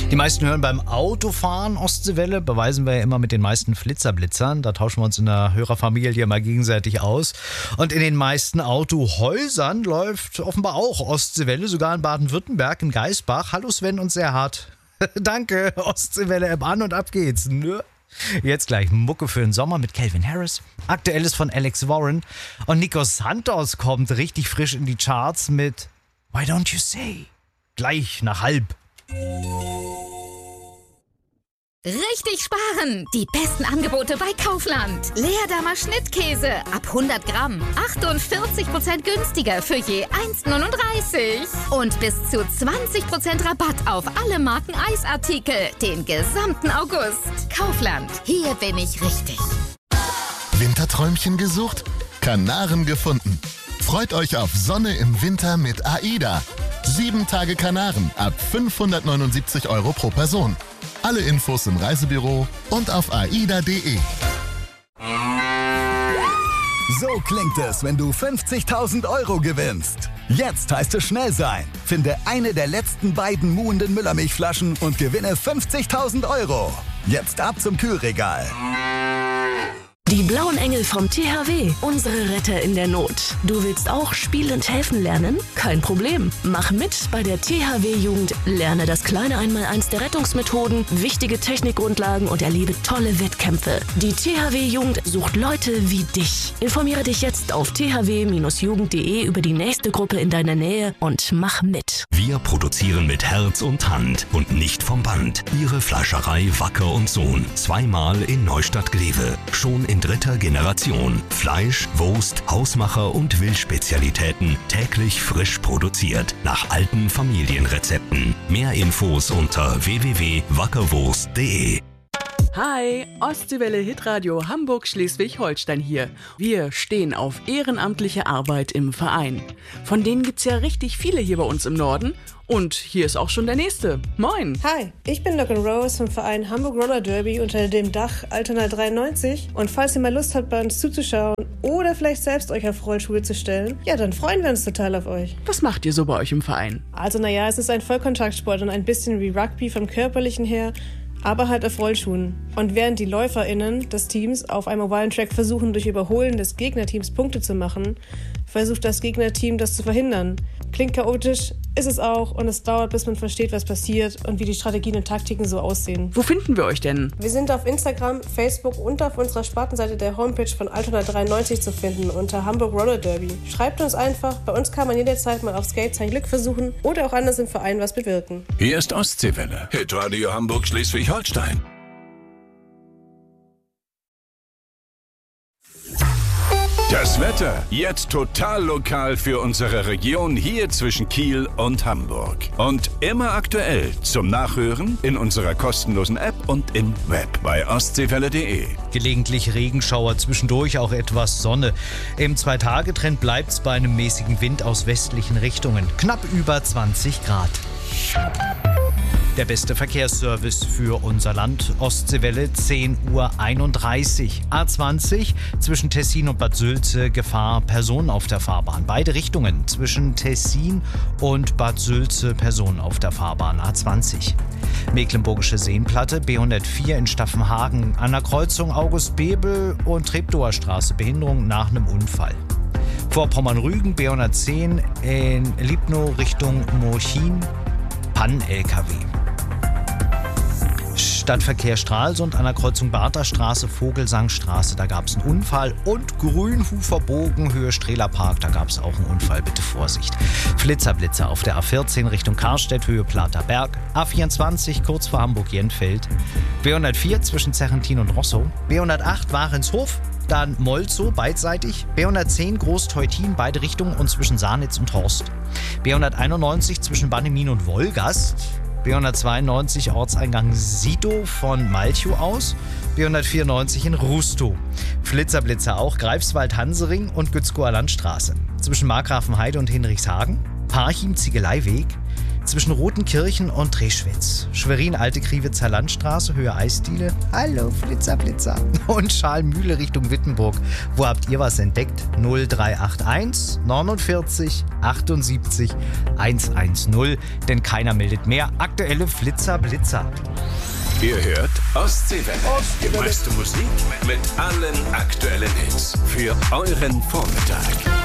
Die meisten hören beim Autofahren Ostseewelle, beweisen wir ja immer mit den meisten Flitzerblitzern. Da tauschen wir uns in der Hörerfamilie mal gegenseitig aus. Und in den meisten Autohäusern läuft offenbar auch Ostseewelle, sogar in Baden-Württemberg, in Geisbach. Hallo Sven und Serhard. Danke, Ostseewelle-App an und ab geht's. Nö. Jetzt gleich Mucke für den Sommer mit Calvin Harris. Aktuelles von Alex Warren. Und Nico Santos kommt richtig frisch in die Charts mit Why Don't You Say? Gleich nach halb. Richtig sparen! Die besten Angebote bei Kaufland. Leerdammer Schnittkäse ab 100 Gramm. 48% günstiger für je 1,39. Und bis zu 20% Rabatt auf alle Marken Eisartikel. Den gesamten August. Kaufland. Hier bin ich richtig. Winterträumchen gesucht? Kanaren gefunden. Freut euch auf Sonne im Winter mit AIDA. 7 Tage Kanaren ab 579 € pro Person. Alle Infos im Reisebüro und auf aida.de. So klingt es, wenn du 50.000 € gewinnst. Jetzt heißt es schnell sein. Finde eine der letzten beiden muhenden Müllermilchflaschen und gewinne 50.000 €. Jetzt ab zum Kühlregal. Die blauen Engel vom THW, unsere Retter in der Not. Du willst auch spielend helfen lernen? Kein Problem. Mach mit bei der THW-Jugend. Lerne das kleine Einmaleins der Rettungsmethoden, wichtige Technikgrundlagen und erlebe tolle Wettkämpfe. Die THW-Jugend sucht Leute wie dich. Informiere dich jetzt auf thw-jugend.de über die nächste Gruppe in deiner Nähe und mach mit. Wir produzieren mit Herz und Hand und nicht vom Band. Ihre Fleischerei Wacker und Sohn. 2-mal in Neustadt-Glewe. Schon in 3. Generation. Fleisch, Wurst, Hausmacher und Wildspezialitäten täglich frisch produziert. Nach alten Familienrezepten. Mehr Infos unter www.wackerwurst.de. Hi, Ostseewelle Hitradio Hamburg-Schleswig-Holstein hier. Wir stehen auf ehrenamtliche Arbeit im Verein. Von denen gibt's ja richtig viele hier bei uns im Norden. Und hier ist auch schon der nächste. Moin! Hi, ich bin Logan Rose vom Verein Hamburg Roller Derby unter dem Dach Altona 93. Und falls ihr mal Lust habt, bei uns zuzuschauen oder vielleicht selbst euch auf Rollschuhe zu stellen, ja, dann freuen wir uns total auf euch. Was macht ihr so bei euch im Verein? Also naja, es ist ein Vollkontaktsport und ein bisschen wie Rugby vom Körperlichen her, aber halt auf Rollschuhen. Und während die LäuferInnen des Teams auf einem ovalen Track versuchen, durch Überholen des Gegnerteams Punkte zu machen, versucht das Gegnerteam das zu verhindern. Klingt chaotisch, ist es auch, und es dauert, bis man versteht, was passiert und wie die Strategien und Taktiken so aussehen. Wo finden wir euch denn? Wir sind auf Instagram, Facebook und auf unserer Spartenseite der Homepage von Altona 93 zu finden unter Hamburg Roller Derby. Schreibt uns einfach, bei uns kann man jederzeit mal auf Skates sein Glück versuchen oder auch anders im Verein was bewirken. Hier ist Ostseewelle, Hitradio Hamburg Schleswig-Holstein. Das Wetter jetzt total lokal für unsere Region hier zwischen Kiel und Hamburg. Und immer aktuell zum Nachhören in unserer kostenlosen App und im Web bei ostseewelle.de. Gelegentlich Regenschauer, zwischendurch auch etwas Sonne. Im 2-Tage-Trend bleibt es bei einem mäßigen Wind aus westlichen Richtungen. Knapp über 20 Grad. Der beste Verkehrsservice für unser Land. Ostseewelle 10:31 Uhr. A20 zwischen Tessin und Bad Sülze Gefahr Personen auf der Fahrbahn. Beide Richtungen zwischen Tessin und Bad Sülze Personen auf der Fahrbahn. A20. Mecklenburgische Seenplatte B104 in Staffenhagen. An der Kreuzung August Bebel und Treptower Straße. Behinderung nach einem Unfall. Vorpommern-Rügen B110 in Liebnow Richtung Murchin. Pann-LKW. Stadtverkehr Stralsund an der Kreuzung Bartherstraße, Vogelsangstraße, da gab es einen Unfall. Und Grünhuferbogen, Höhe Strehlerpark, da gab es auch einen Unfall, bitte Vorsicht. Flitzerblitzer auf der A14 Richtung Karstedt, Höhe Platerberg. A24 kurz vor Hamburg-Jenfeld. B104 zwischen Zerrentin und Rosso. B108 Warenshof, dann Molzow beidseitig. B110 Groß-Teutin, beide Richtungen und zwischen Sarnitz und Horst. B191 zwischen Bannemin und Wolgast. B192 Ortseingang Sidow von Malchow aus. B194 in Rustow. Flitzerblitzer auch Greifswald-Hansering und Gützkower Landstraße. Zwischen Markgrafenheide und Hinrichshagen. Parchim Ziegeleiweg. zwischen Rotenkirchen und Treschwitz. Schwerin, Alte Kriwitzer Landstraße, Höhe Eisdiele. Hallo, Flitzer, Blitzer. Und Schalmühle Richtung Wittenburg. Wo habt ihr was entdeckt? 0381 49 78 110. Denn keiner meldet mehr. Aktuelle Flitzer, Blitzer. Ihr hört Ostseewelle. Die meiste Musik mit allen aktuellen Hits für euren Vormittag.